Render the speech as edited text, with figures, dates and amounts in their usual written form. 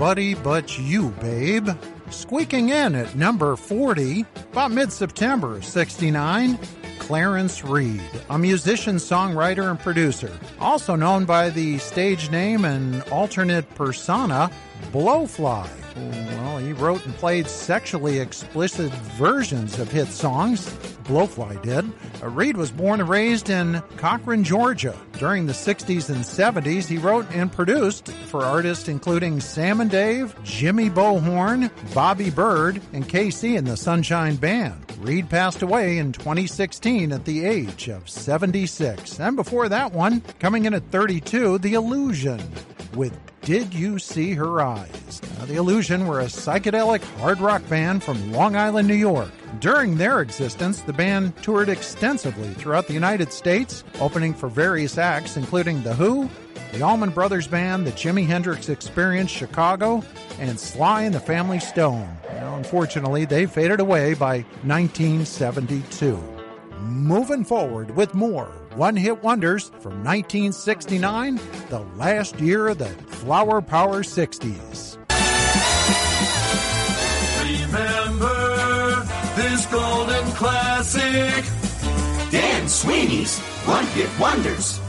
Nobody But You, Babe. Squeaking in at number 40, about mid-September of 69, Clarence Reid, a musician, songwriter, and producer, also known by the stage name and alternate persona, Blowfly. Well, he wrote and played sexually explicit versions of hit songs. Blowfly did. Reid was born and raised in Cochran, Georgia. During the 60s and 70s, he wrote and produced for artists including Sam and Dave, Jimmy Bohorn, Bobby Bird, and KC and the Sunshine Band. Reid passed away in 2016 at the age of 76. And before that one, coming in at 32, The Illusion with Did You See Her Eyes? Now, The Illusion were a psychedelic hard rock band from Long Island, New York. During their existence, the band toured extensively throughout the United States, opening for various acts including The Who, the Allman Brothers Band, the Jimi Hendrix Experience Chicago, and Sly and the Family Stone. Now, unfortunately, they faded away by 1972. Moving forward with more one-hit wonders from 1969, the last year of the Flower Power 60s. Remember this golden classic. Dan Sweeney's One-Hit Wonders.